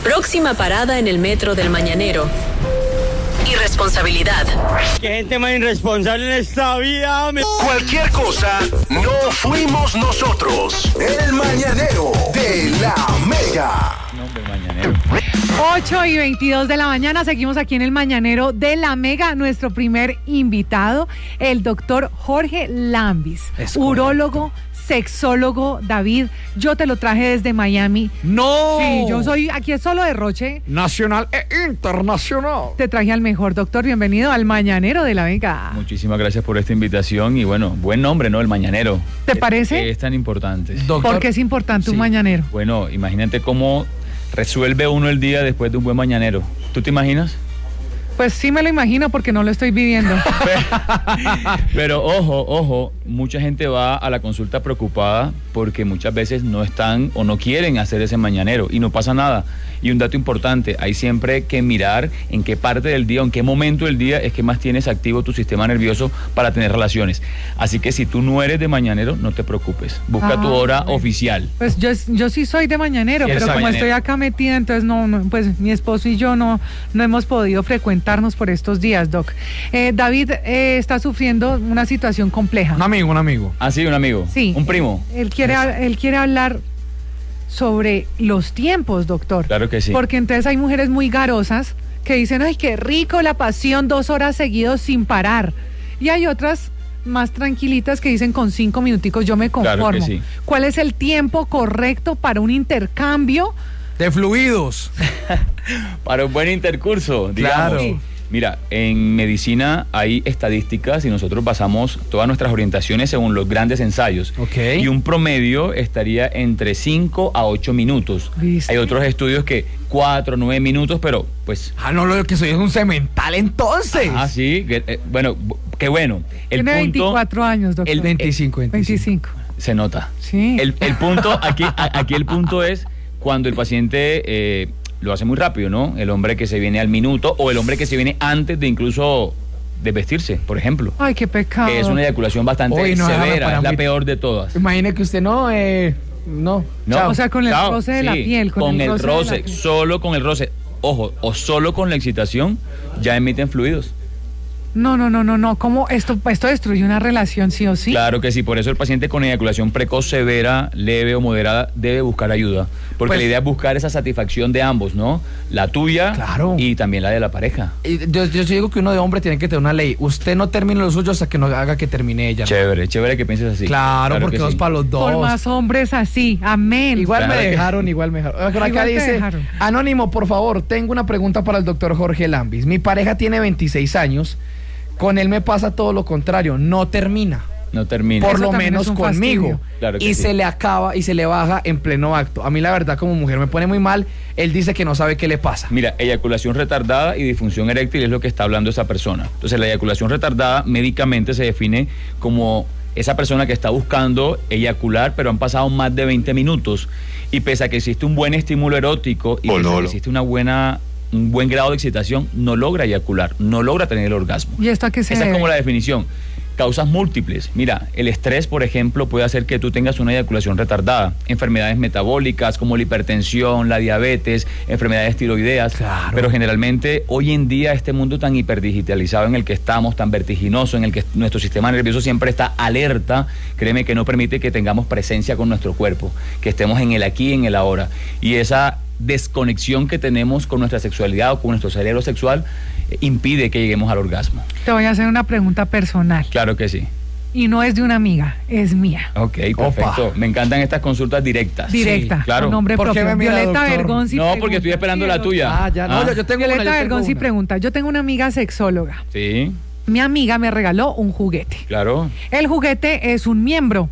Próxima parada en el metro del Mañanero. Irresponsabilidad. Qué gente más irresponsable en esta vida. Cualquier cosa, no fuimos nosotros. El Mañanero de la Mega. 8:22 de la mañana, seguimos aquí en el Mañanero de la Mega. Nuestro primer invitado, el doctor Jorge Lambis, urólogo, sexólogo. David, yo te lo traje desde Miami. ¡No! Sí, yo soy, aquí es solo derroche. Nacional e internacional. Te traje al mejor, doctor. Bienvenido al Mañanero de la Mega. Muchísimas gracias por esta invitación y bueno, buen nombre, ¿no? El Mañanero. ¿Te parece? Es tan importante. Doctor, ¿Por qué es importante un mañanero? Bueno, imagínate cómo resuelve uno el día después de un buen mañanero. ¿Tú te imaginas? Pues sí me lo imagino porque no lo estoy viviendo. Pero ojo, mucha gente va a la consulta preocupada porque muchas veces no están o no quieren hacer ese mañanero y no pasa nada. Y un dato importante, hay siempre que mirar en qué parte del día o en qué momento del día es que más tienes activo tu sistema nervioso para tener relaciones. Así que si tú no eres de mañanero, no te preocupes. Busca tu hora oficial. Pues yo sí soy de mañanero, pero como mañanero. estoy acá metida, entonces no, pues mi esposo y yo no hemos podido frecuentarnos por estos días, Doc. David está sufriendo una situación compleja. Un amigo. Ah, sí, un amigo. Sí. Un primo. Él quiere hablar sobre los tiempos, doctor. Claro que sí. Porque entonces hay mujeres muy garosas que dicen, ay, qué rico la pasión, 2 horas seguidos sin parar. Y hay otras más tranquilitas que dicen con 5 minuticos yo me conformo. Claro que sí. ¿Cuál es el tiempo correcto para un intercambio De fluidos. Para un buen intercurso, digamos. Claro. Mira, en medicina hay estadísticas y nosotros basamos todas nuestras orientaciones según los grandes ensayos. Ok. Y un promedio estaría entre 5 a 8 minutos. ¿Viste? Hay otros estudios que 4, 9 minutos, pero pues... No, lo que soy es un cemental entonces. Ah, sí, bueno, qué bueno. Tiene 24 años, doctor. el 25. Se nota. Sí. El punto, aquí el punto es cuando el paciente... lo hace muy rápido, ¿no? El hombre que se viene al minuto o el hombre que se viene antes de incluso desvestirse, por ejemplo. Ay, qué pecado. Que es una eyaculación bastante severa, es la peor de todas. Imagine que usted no. O sea, con el roce de la piel. Con el roce, solo con el roce. Ojo, o solo con la excitación ya emiten fluidos. No. ¿Cómo esto destruye una relación sí o sí? Claro que sí, por eso el paciente con eyaculación precoz severa, leve o moderada debe buscar ayuda. Porque la idea es buscar esa satisfacción de ambos, ¿no? La tuya y también la de la pareja. Yo digo que uno de hombre tiene que tener una ley. Usted no termine lo suyo hasta que no haga que termine ella. Chévere que pienses así. Claro porque no es para los dos. Por más hombres así, amén. Igual me dejaron. Acá dice, Anónimo, por favor, tengo una pregunta para el doctor Jorge Lambis. Mi pareja tiene 26 años. Con él me pasa todo lo contrario, no termina. Por lo menos conmigo. Claro que y sí. se le acaba y se le baja en pleno acto. A mí la verdad como mujer me pone muy mal. Él dice que no sabe qué le pasa. Mira, eyaculación retardada y disfunción eréctil es lo que está hablando esa persona. Entonces la eyaculación retardada médicamente se define como esa persona que está buscando eyacular, pero han pasado más de 20 minutos. Y pese a que existe un buen estímulo erótico y pese a que existe un buen grado de excitación, no logra eyacular, no logra tener el orgasmo. ¿Y esto a qué se Esa debe? es como la definición. Causas múltiples. Mira, el estrés, por ejemplo, puede hacer que tú tengas una eyaculación retardada. Enfermedades metabólicas como la hipertensión, la diabetes, enfermedades tiroideas. Claro. Pero generalmente, hoy en día, este mundo tan hiperdigitalizado en el que estamos, tan vertiginoso, en el que nuestro sistema nervioso siempre está alerta, créeme que no permite que tengamos presencia con nuestro cuerpo, que estemos en el aquí y en el ahora. Y esa desconexión que tenemos con nuestra sexualidad o con nuestro cerebro sexual impide que lleguemos al orgasmo. Te voy a hacer una pregunta personal. Claro que sí. Y no es de una amiga, es mía. Ok, perfecto. Opa. Me encantan estas consultas directas. Directa, Sí, claro. con nombre ¿Por qué propio. me mira, Violeta doctor? Bergonzi No, pregunta. porque estoy esperando la tuya. Yo tengo Violeta una. Bergonzi pregunta, yo tengo una amiga sexóloga. Sí, Mi amiga me regaló un juguete. claro. El juguete es un miembro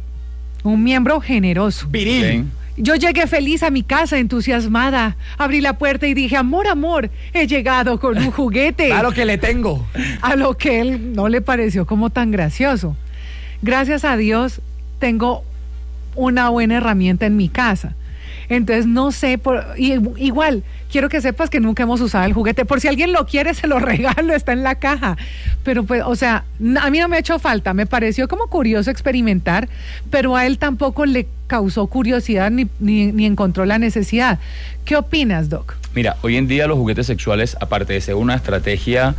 generoso. Viril. Ok. Yo llegué feliz a mi casa, entusiasmada. Abrí la puerta y dije, amor, he llegado con un juguete. Claro que le tengo. A lo que él no le pareció como tan gracioso. Gracias a Dios tengo una buena herramienta en mi casa. Entonces no sé, igual, quiero que sepas que nunca hemos usado el juguete. Por si alguien lo quiere, se lo regalo, está en la caja. Pero pues, o sea, a mí no me ha hecho falta. Me pareció como curioso experimentar, pero a él tampoco le causó curiosidad ni encontró la necesidad. ¿Qué opinas, Doc? Mira, hoy en día los juguetes sexuales, aparte de ser una estrategia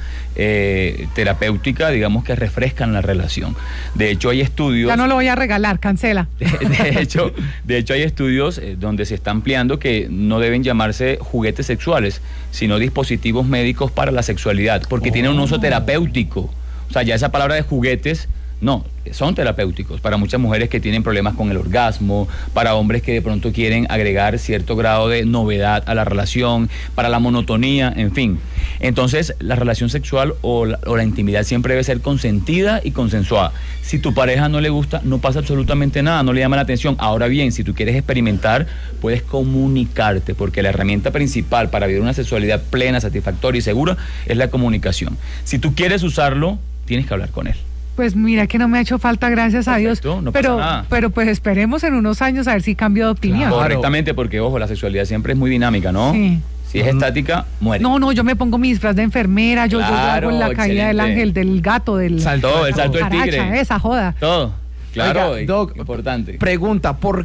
terapéutica, digamos que refrescan la relación. De hecho, hay estudios... Ya no lo voy a regalar, cancela. De hecho, hay estudios donde se está ampliando que no deben llamarse juguetes sexuales, sino dispositivos médicos para la sexualidad, porque tienen un uso terapéutico. O sea, ya esa palabra de juguetes... No, son terapéuticos para muchas mujeres que tienen problemas con el orgasmo, para hombres que de pronto quieren agregar cierto grado de novedad a la relación, para la monotonía, en fin. Entonces, la relación sexual o la intimidad siempre debe ser consentida y consensuada. Si tu pareja no le gusta, no pasa absolutamente nada, no le llama la atención. Ahora bien, si tú quieres experimentar, puedes comunicarte, porque la herramienta principal para vivir una sexualidad plena, satisfactoria y segura es la comunicación. Si tú quieres usarlo, tienes que hablar con él. Pues mira que no me ha hecho falta, gracias a Dios. No pasa nada. Pero pues esperemos en unos años a ver si cambio de opinión. Claro. Correctamente, porque ojo, la sexualidad siempre es muy dinámica, ¿no? Sí. Si es estática, muere. No, yo me pongo mi disfraz de enfermera, yo hago la caída del ángel, del gato, del salto, el salto del tigre. Esa joda. Todo. Claro, oiga, Doc, importante. Pregunta, ¿por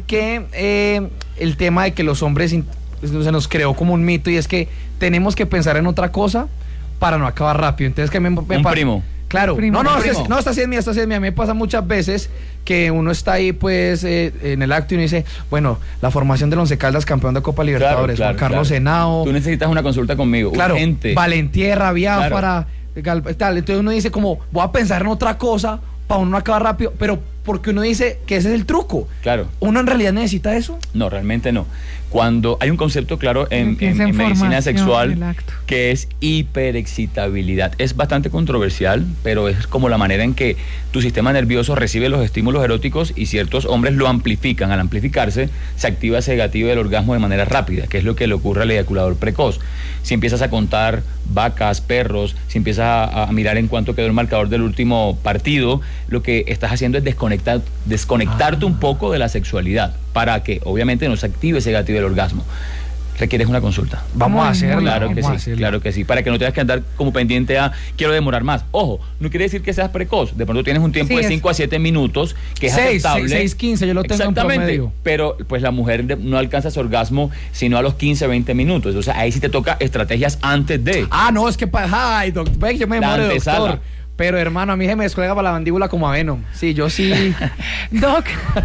qué el tema de que los hombres se nos creó como un mito y es que tenemos que pensar en otra cosa para no acabar rápido? Entonces que me primo. Claro, esta sí es mía. A mí me pasa muchas veces que uno está ahí pues en el acto y uno dice, bueno, la formación del Once Caldas campeón de Copa Libertadores, Juan Carlos Henao. Tú necesitas una consulta conmigo, claro, urgente. Valentierra, Biafara, tal. Entonces uno dice como, voy a pensar en otra cosa para uno no acabar rápido, pero porque uno dice que ese es el truco. Claro. ¿Uno en realidad necesita eso? No, realmente no. Cuando hay un concepto claro en medicina sexual que es hiperexcitabilidad. Es bastante controversial, pero es como la manera en que tu sistema nervioso recibe los estímulos eróticos y ciertos hombres lo amplifican. Al amplificarse, se activa ese gatillo del orgasmo de manera rápida, que es lo que le ocurre al eyaculador precoz. Si empiezas a contar vacas, perros, si empiezas a mirar en cuánto quedó el marcador del último partido, lo que estás haciendo es desconectarte un poco de la sexualidad para que obviamente no se active ese gatillo del orgasmo. Requieres una consulta. Vamos a hacerlo. Claro que sí, para que no tengas que andar como pendiente a quiero demorar más. Ojo, no quiere decir que seas precoz, de pronto tienes un tiempo de 5 a 7 minutos que es aceptable. 6:15, yo lo tengo en promedio. Pero pues la mujer no alcanza su orgasmo sino a los 15, 20 minutos. Entonces ahí sí te toca estrategias antes de. No, es que ay, doctor, yo me demoro, doctor. Pero hermano, a mí se me descuelga para la mandíbula como a Venom. Sí, yo sí. Doc,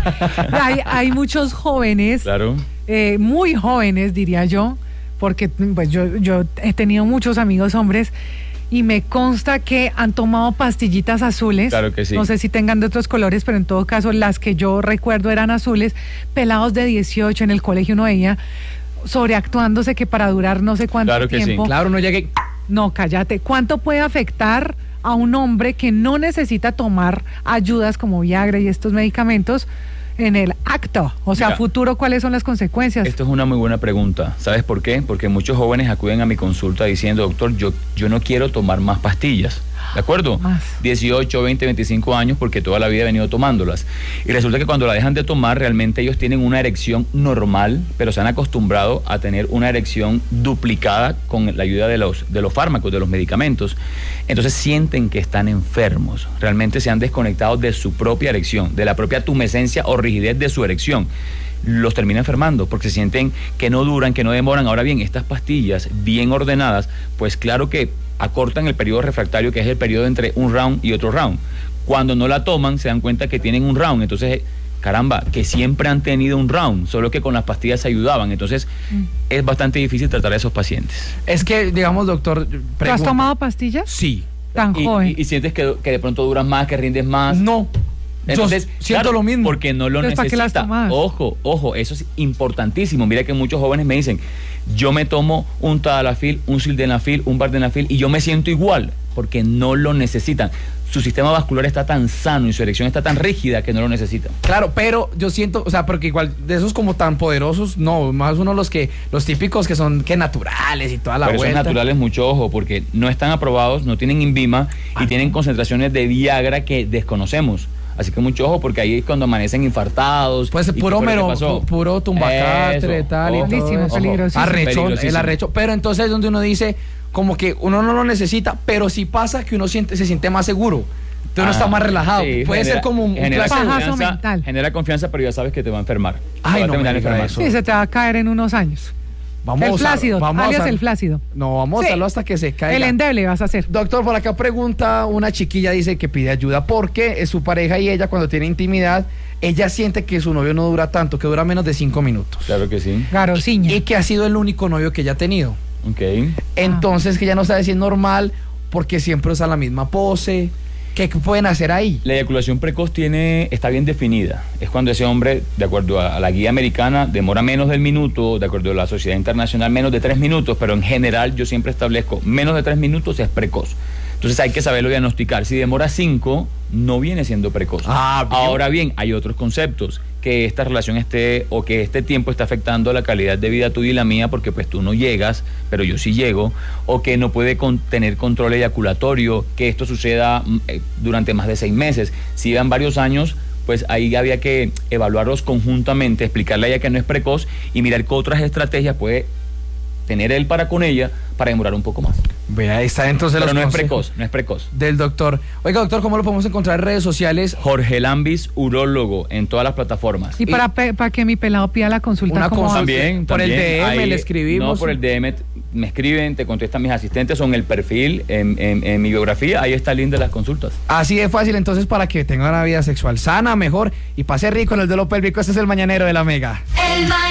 hay muchos jóvenes, claro, muy jóvenes diría yo, porque pues yo he tenido muchos amigos hombres y me consta que han tomado pastillitas azules. Claro que sí. No sé si tengan de otros colores, pero en todo caso las que yo recuerdo eran azules, pelados de 18 en el colegio uno veía sobreactuándose que para durar no sé cuánto tiempo. Claro que sí. Claro, no llegue. No, cállate. ¿Cuánto puede afectar a un hombre que no necesita tomar ayudas como Viagra y estos medicamentos en el acto? O sea, futuro, ¿cuáles son las consecuencias? Esto es una muy buena pregunta. ¿Sabes por qué? Porque muchos jóvenes acuden a mi consulta diciendo, doctor, yo no quiero tomar más pastillas. ¿De acuerdo? 18, 20, 25 años porque toda la vida he venido tomándolas. Y resulta que cuando la dejan de tomar, realmente ellos tienen una erección normal, pero se han acostumbrado a tener una erección duplicada con la ayuda de los fármacos, de los medicamentos. Entonces sienten que están enfermos. Realmente se han desconectado de su propia erección, de la propia tumescencia o rigidez de su erección. Los termina enfermando porque se sienten que no duran, que no demoran. Ahora bien, estas pastillas bien ordenadas, pues claro que acortan el periodo refractario, que es el periodo entre un round y otro round. Cuando no la toman, se dan cuenta que tienen un round. Entonces, caramba, que siempre han tenido un round, solo que con las pastillas se ayudaban. Entonces, es bastante difícil tratar a esos pacientes. Es que, digamos, doctor... ¿Tú has tomado pastillas? Sí. Tan joven. ¿Y sientes que de pronto duras más, que rindes más? No. Entonces, siento lo mismo. Porque no lo necesita. ¿Para qué las tomas? Ojo, eso es importantísimo. Mira que muchos jóvenes me dicen, yo me tomo un Tadalafil, un Sildenafil, un Vardenafil y yo me siento igual, porque no lo necesitan. Su sistema vascular está tan sano y su erección está tan rígida que no lo necesitan. Claro, pero yo siento, o sea, porque igual de esos como tan poderosos, no, más uno los típicos que son naturales y toda la vuelta. Pero esos naturales, mucho ojo, porque no están aprobados, no tienen Invima y tienen concentraciones de Viagra que desconocemos. Así que mucho ojo, porque ahí es cuando amanecen infartados. Pues puro tumbacatre, tal y todo. Peligrosísimo. El arrecho. Pero entonces es donde uno dice, como que uno no lo necesita, pero sí pasa que uno se siente más seguro. Entonces uno está más relajado. Sí, puede ser como un pajazo mental. Genera confianza, pero ya sabes que te va a enfermar. Ay, no me diga eso. Sí, se te va a caer en unos años. Vamos el flácido, alias el flácido. No, vamos a usarlo hasta que se caiga. El endeble vas a hacer. Doctor, por acá pregunta una chiquilla, dice que pide ayuda porque su pareja y ella cuando tiene intimidad, ella siente que su novio no dura tanto, que dura menos de 5 minutos. Claro que sí. Garociña. Y que ha sido el único novio que ella ha tenido. Ok. Entonces que ella no sabe si es normal porque siempre usa la misma pose. ¿Qué pueden hacer ahí? La eyaculación precoz está bien definida. Es cuando ese hombre, de acuerdo a la guía americana, demora menos del minuto, de acuerdo a la Sociedad Internacional, menos de 3 minutos, pero en general yo siempre establezco menos de 3 minutos es precoz. Entonces hay que saberlo diagnosticar. Si demora 5, no viene siendo precoz. Ahora bien, hay otros conceptos, que esta relación esté o que este tiempo está afectando la calidad de vida tuya y la mía porque pues tú no llegas, pero yo sí llego, o que no puede tener control eyaculatorio, que esto suceda durante más de 6 meses. Si van varios años, pues ahí había que evaluarlos conjuntamente, explicarle a ella que no es precoz y mirar qué otras estrategias puede tener él para con ella para demorar un poco más. Vea, ahí está entonces. Pero no es precoz. Del doctor. Oiga, doctor, ¿cómo lo podemos encontrar en redes sociales? Jorge Lambis, urólogo, en todas las plataformas. Y para que mi pelado pida la consulta. Una consulta también. Por el DM ahí, le escribimos. No, por el DM me escriben, te contestan mis asistentes, o en el perfil, en mi biografía, ahí está el link de las consultas. Así de fácil, entonces, para que tenga una vida sexual sana, mejor, y pase rico en el duelo pélvico. Este es el Mañanero de la Mega.